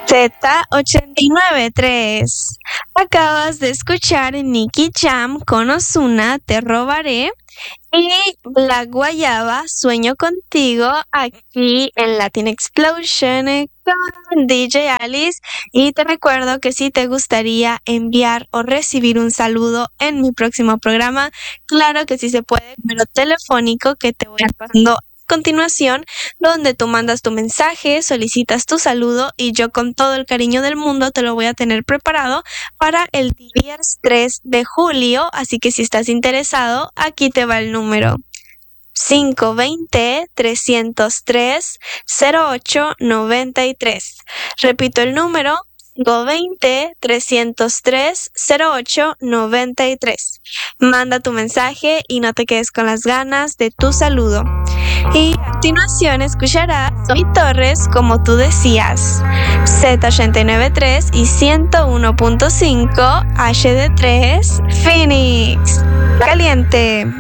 Z89.3. Acabas de escuchar Nicky Jam con Ozuna, Te Robaré, y Black Guayaba, Sueño Contigo, aquí en Latin Explosion con DJ Alice. Y te recuerdo que si te gustaría enviar o recibir un saludo en mi próximo programa, claro que sí se puede, número telefónico que te voy a pasando a continuación, donde tú mandas tu mensaje, solicitas tu saludo y yo con todo el cariño del mundo te lo voy a tener preparado para el viernes 3 de julio, así que si estás interesado, aquí te va el número: 520-303-0893. Repito el número: 520-303-0893. Manda tu mensaje y no te quedes con las ganas de tu saludo. Y a continuación escucharás Soy Torres, Como Tú Decías, Z89.3 y 101.5 HD3 Phoenix. Caliente.